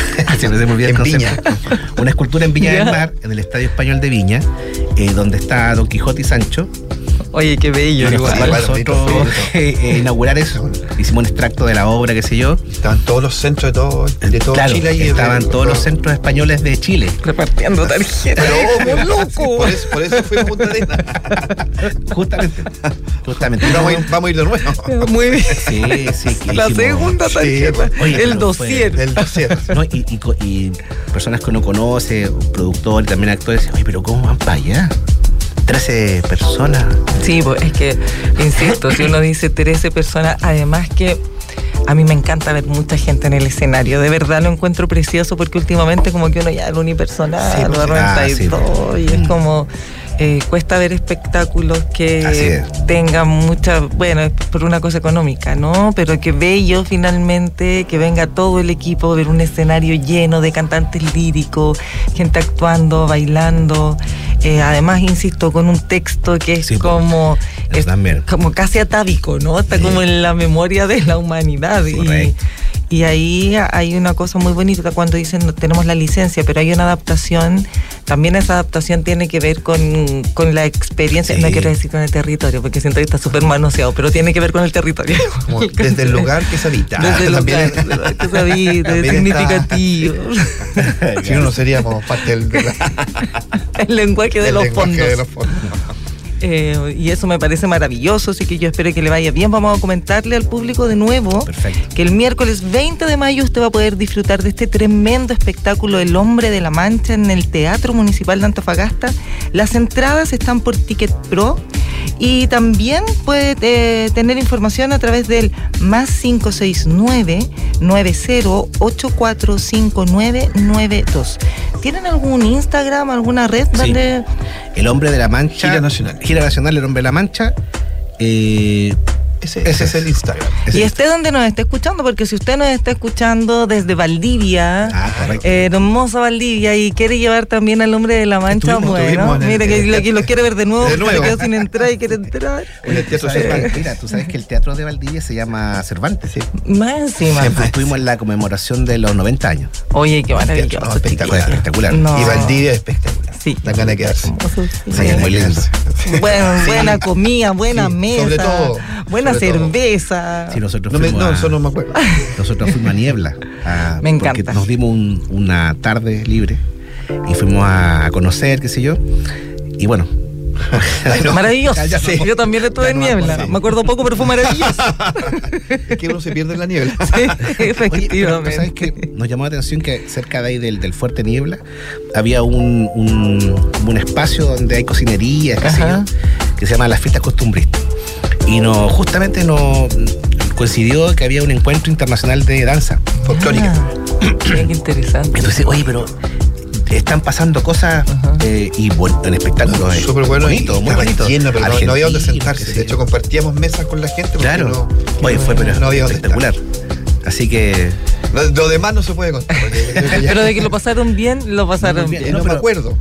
Una escultura en Viña del Mar, en el Estadio Español de Viña, donde está Don Quijote y Sancho. Oye, qué bello. Para nosotros inaugurar eso, hicimos un extracto de la obra, qué sé yo. Estaban todos los centros de todo claro, Chile. Estaban todos los centros españoles de Chile. Repartiendo tarjetas. Pero, loco. Por eso fui a Punta Arenas. Justamente. Vamos a ir de nuevo. Muy bien. Sí. La segunda tarjeta. Oye, el dossier. ¿No? Y personas que uno conoce, productores, también actores, oye, pero ¿cómo van para allá? 13 personas. Sí, pues es que, insisto, si uno dice 13 personas, además que a mí me encanta ver mucha gente en el escenario. De verdad lo encuentro precioso, porque últimamente como que uno ya el unipersonal, lo 92, y es como... cuesta ver espectáculos que tengan mucha, bueno, es por una cosa económica, ¿no? Pero que bello finalmente, que venga todo el equipo, ver un escenario lleno de cantantes líricos, gente actuando, bailando, además, insisto, con un texto que es como casi atávico, ¿no? Está como en la memoria de la humanidad. Y ahí hay una cosa muy bonita cuando dicen tenemos la licencia, pero hay una adaptación. También esa adaptación tiene que ver con la experiencia, no quiero decir con el territorio, porque siento que está súper manoseado, pero tiene que ver con el territorio. Desde el lugar que se habita. Desde el lugar que se habita, es significativo. Si no seríamos parte del el lenguaje de los fondos. Y eso me parece maravilloso, así que yo espero que le vaya bien. Vamos a comentarle al público de nuevo que el miércoles 20 de mayo usted va a poder disfrutar de este tremendo espectáculo El Hombre de la Mancha en el Teatro Municipal de Antofagasta. Las entradas están por Ticket Pro, y también puede tener información a través del +569-90845992. ¿Tienen algún Instagram, alguna red donde...? El Hombre de la Mancha. Gira Nacional, El Hombre de la Mancha. Ese es el Instagram. Y esté donde nos esté escuchando, porque si usted nos está escuchando desde Valdivia, hermosa Valdivia, y quiere llevar también al Hombre de la Mancha, mire que lo quiere ver de nuevo, se quedó sin entrar y quiere entrar. En el Teatro Cervantes. Mira, tú sabes que el Teatro de Valdivia se llama Cervantes, ¿sí? Más encima. Siempre estuvimos en la conmemoración de los 90 años. Oye, qué maravilloso. Espectacular. No. Y Valdivia es espectacular. Sí. Dan ganas de quedarse. Muy lindo. Buena comida, buena mesa. Sobre todo. Buena cerveza. Sí, nosotros eso no me acuerdo. Nosotros fuimos a Niebla. Me encanta. Porque nos dimos una tarde libre y fuimos a conocer, qué sé yo. Y bueno. Maravilloso. Yo también estuve en Niebla. Me acuerdo poco, pero fue maravilloso. Es que uno se pierde en la niebla. Sí, efectivamente. Oye, ¿sabes qué? Nos llamó la atención que cerca de ahí del Fuerte Niebla había un espacio donde hay cocinería, qué sé yo, que se llama Las Fiestas Costumbristas. Y justamente nos coincidió que había un encuentro internacional de danza folclórica. Qué interesante. Entonces, oye, pero están pasando cosas y un espectáculo súper bueno, bonito, muy bonito. Lleno, pero no había donde sentarse. De hecho, compartíamos mesas con la gente. Claro. Oye, fue pero no había espectacular. Así que... Lo demás no se puede contar. Pero de que lo pasaron bien, lo pasaron bien. No me acuerdo.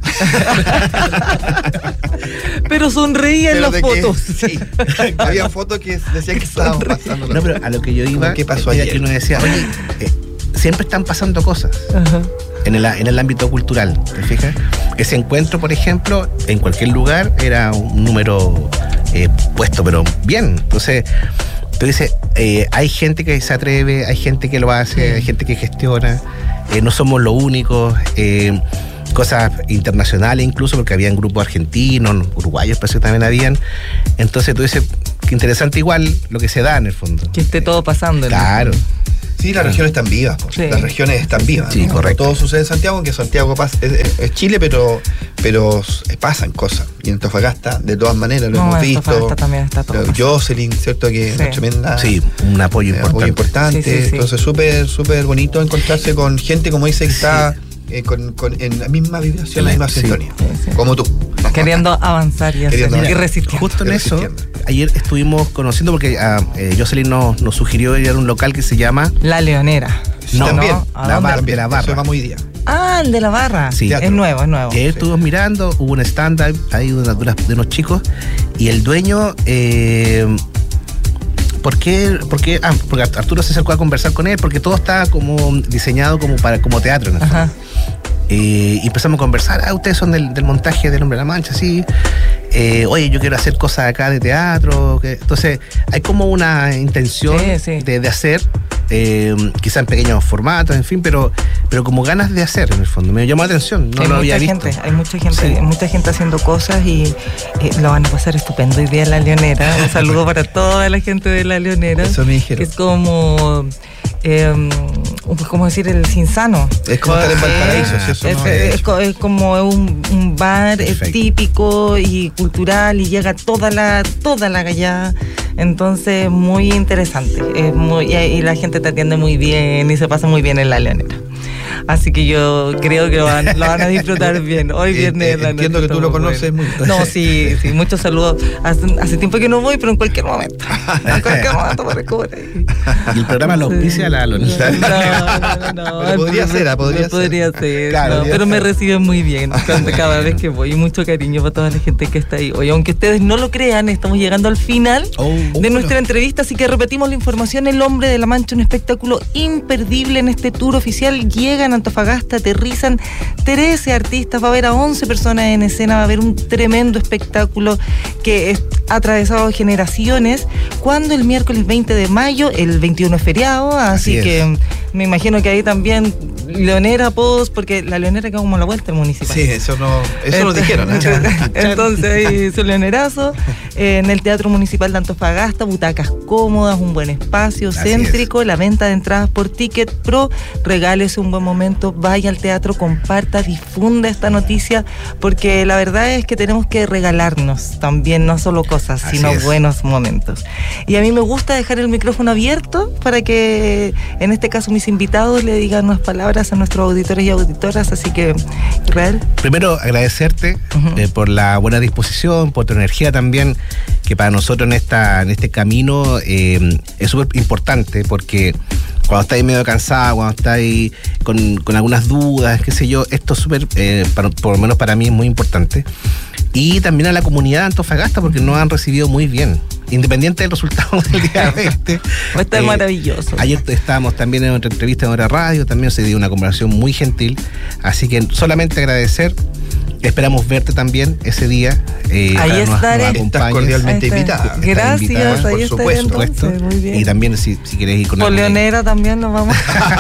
Pero sonreía en las fotos. Sí. Había fotos que decían que estábamos pasando. No, pero a lo que yo iba, ¿qué pasó ayer? Que uno decía, oye, siempre están pasando cosas. Ajá. En el ámbito cultural, ¿te fijas? Ese encuentro, por ejemplo, en cualquier lugar era un número puesto, pero bien. Entonces, tú dices, hay gente que se atreve, hay gente que lo hace, hay gente que gestiona, no somos los únicos, cosas internacionales incluso, porque habían grupos argentinos, uruguayos, parece que también habían. Entonces tú dices, qué interesante igual lo que se da en el fondo. Que esté todo pasando. Claro. Sí, las regiones están vivas. Sí. Las regiones están vivas. Sí, ¿no? correcto. Todo sucede en Santiago, aunque Santiago es Chile, pero pasan cosas. Y en Antofagasta, de todas maneras, lo hemos visto. Antofagasta también está todo. Jocelyn, ¿cierto? Que es tremenda. Sí, un apoyo importante. Sí. Entonces, súper bonito encontrarse con gente, como dice, que está en la misma vibración, en la misma sintonía. Sí. Como tú. Queriendo avanzar y resistiendo. Justo en eso, ayer estuvimos conociendo, porque Jocelyn nos sugirió ir a un local que se llama La Leonera. No, también. La Barra. De la Barra. Eso va muy día. Ah, el de la Barra. Sí. Es nuevo. Y ayer estuvimos mirando, hubo un stand-up ahí de unos chicos, y el dueño... Porque Arturo se acercó a conversar con él, porque todo está como diseñado como teatro en el fondo. Y empezamos a conversar. Ustedes son del montaje del Hombre de la Mancha, sí. Oye, yo quiero hacer cosas acá de teatro. Entonces, hay como una intención de hacer, quizá en pequeños formatos, en fin, pero como ganas de hacer, en el fondo. Me llamó la atención, no lo había visto. Hay mucha gente haciendo cosas y lo van a pasar estupendo hoy día en La Leonera. Un saludo para toda la gente de La Leonera. Eso me dijeron. Que es como... ¿cómo decir? El Sinsano. Es como estar en Valparaíso. Es como un bar típico y cultural, y llega toda la gallada. Entonces, muy interesante. Y la gente te atiende muy bien y se pasa muy bien en La Leonera. Así que yo creo que lo van a disfrutar bien. Hoy viernes. Entiendo que tú lo conoces muy bien. No, sí, muchos saludos. Hace tiempo que no voy, pero en cualquier momento. En cualquier momento me recobro. Y el programa lo auspicia la Leonera. No. Podría ser. Claro, pero me reciben muy bien cada vez que voy. Y mucho cariño para toda la gente que está ahí. Oye, aunque ustedes no lo crean, estamos llegando al final de nuestra entrevista, así que repetimos la información. El Hombre de la Mancha, un espectáculo imperdible en este tour oficial. Llegan a Antofagasta, aterrizan 13 artistas, va a haber a 11 personas en escena, va a haber un tremendo espectáculo que ha atravesado generaciones. Cuando el miércoles 20 de mayo, el 21 es feriado, así que me imagino que ahí también Leonera Post, porque la Leonera queda como a la vuelta del municipal. Sí, eso lo dijeron. Entonces ahí su leonerazo en el Teatro Municipal de Antofagasta, butacas cómodas, un buen espacio céntrico, la venta de entradas por Ticket Pro. Regálese un buen momento, vaya al teatro, comparta, difunda esta noticia, porque la verdad es que tenemos que regalarnos también, no solo cosas, sino buenos momentos. Y a mí me gusta dejar el micrófono abierto para que en este caso mis invitados le digan unas palabras a nuestros auditores y auditoras, así que, Israel. Primero, agradecerte por la buena disposición, por tu energía también, que para nosotros en este camino es súper importante, porque cuando estáis medio cansada, cuando estáis con algunas dudas, qué sé yo, esto es súper, por lo menos para mí es muy importante. Y también a la comunidad de Antofagasta, porque nos han recibido muy bien, independiente del resultado del día 20. Esto es maravilloso. Ayer estábamos también en otra entrevista en otra radio, también se dio una conversación muy gentil, así que solamente agradecer. Esperamos verte también ese día. Ahí estaré. Estás cordialmente invitada. Gracias, ahí estaré entonces. Muy bien. Y también si querés ir con por Leonera también nos vamos.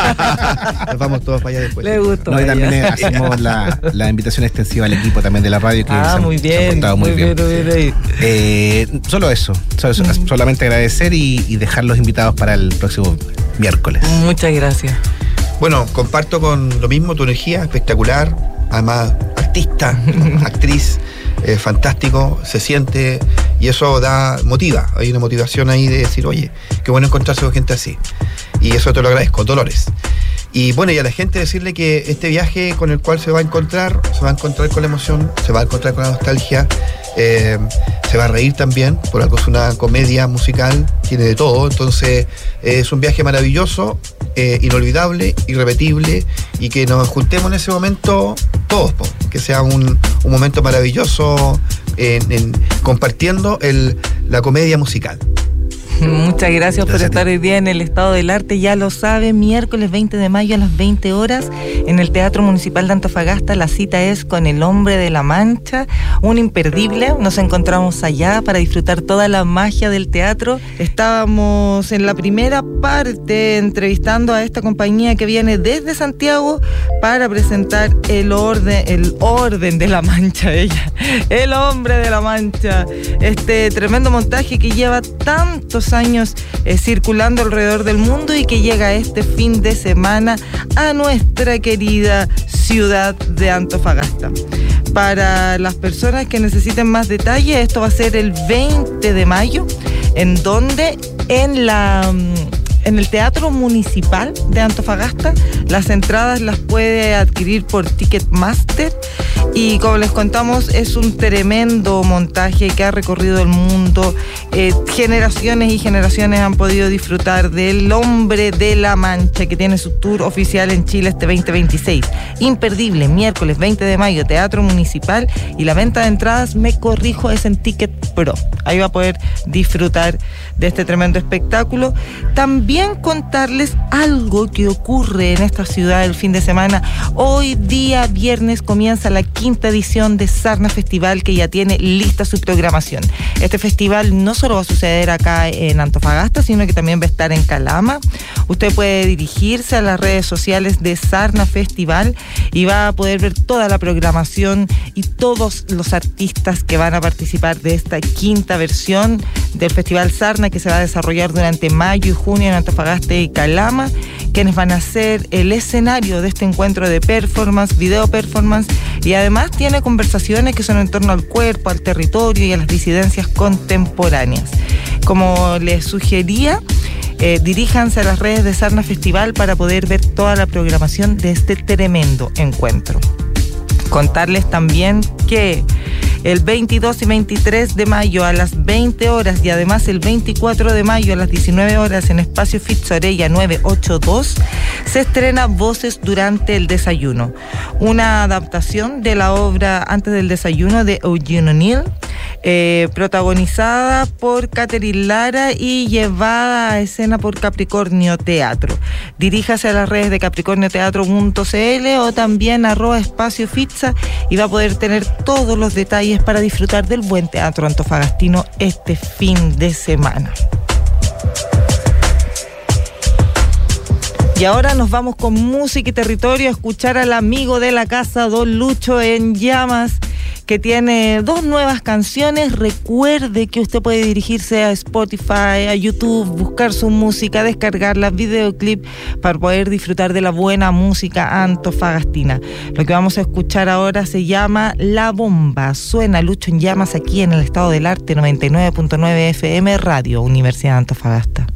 Nos vamos todos para allá después. Le gustó. Y también hacemos la invitación extensiva al equipo también de la radio, que muy bien, se han portado muy bien. Solo eso. Solamente agradecer y dejar los invitados para el próximo miércoles. Muchas gracias. Bueno, comparto con lo mismo, tu energía espectacular, además artista, actriz, fantástico, se siente, y eso motiva, hay una motivación ahí de decir, oye, qué bueno encontrarse con gente así, y eso te lo agradezco, Dolores. Y bueno, y a la gente decirle que este viaje con el cual se va a encontrar con la emoción, se va a encontrar con la nostalgia, se va a reír también, por algo es una comedia musical, tiene de todo, entonces es un viaje maravilloso, inolvidable, irrepetible, y que nos juntemos en ese momento todos, que sea un momento maravilloso compartiendo la comedia musical. Muchas gracias por estar hoy día en el Estado del Arte. Ya lo sabe, miércoles 20 de mayo a las 20 horas en el Teatro Municipal de Antofagasta. La cita es con El Hombre de la Mancha, un imperdible. Nos encontramos allá para disfrutar toda la magia del teatro. Estábamos en la primera parte entrevistando a esta compañía que viene desde Santiago para presentar el orden de la Mancha, El Hombre de la Mancha. Este tremendo montaje que lleva tantos años circulando alrededor del mundo y que llega este fin de semana a nuestra querida ciudad de Antofagasta. Para las personas que necesiten más detalles, esto va a ser el 20 de mayo, en donde en el Teatro Municipal de Antofagasta. Las entradas las puede adquirir por Ticketmaster y como les contamos es un tremendo montaje que ha recorrido el mundo. Generaciones y generaciones han podido disfrutar del Hombre de la Mancha, que tiene su tour oficial en Chile este 2026. Imperdible, miércoles 20 de mayo, Teatro Municipal, y la venta de entradas, me corrijo, es en Ticket Pro. Ahí va a poder disfrutar de este tremendo espectáculo. También contarles algo que ocurre en esta ciudad el fin de semana. Hoy día viernes comienza la 5ª edición de Sarna Festival, que ya tiene lista su programación. Este festival no solo va a suceder acá en Antofagasta, sino que también va a estar en Calama. Usted puede dirigirse a las redes sociales de Sarna Festival y va a poder ver toda la programación y todos los artistas que van a participar de esta 5ª versión del Festival Sarna, que se va a desarrollar durante mayo y junio en Antofagasta y Calama, quienes van a ser el escenario de este encuentro de performance, video performance, y además tiene conversaciones que son en torno al cuerpo, al territorio y a las disidencias contemporáneas. Como les sugería, diríjanse a las redes de Sarna Festival para poder ver toda la programación de este tremendo encuentro. Contarles también que el 22 y 23 de mayo a las 20 horas y además el 24 de mayo a las 19 horas en Espacio Fitz Orella 982 se estrena Voces durante el desayuno, una adaptación de la obra Antes del desayuno de Eugene O'Neill, protagonizada por Catherine Lara y llevada a escena por Capricornio Teatro. Diríjase a las redes de capricornioteatro.cl o también @espaciofitza y va a poder tener todos los detalles para disfrutar del buen teatro antofagastino este fin de semana. Y ahora nos vamos con música y territorio a escuchar al amigo de la casa, Don Lucho en Llamas, que tiene 2 nuevas canciones. Recuerde que usted puede dirigirse a Spotify, a YouTube, buscar su música, descargarla, videoclip, para poder disfrutar de la buena música antofagastina. Lo que vamos a escuchar ahora se llama La Bomba. Suena Lucho en Llamas aquí en el Estado del Arte 99.9 FM Radio Universidad de Antofagasta.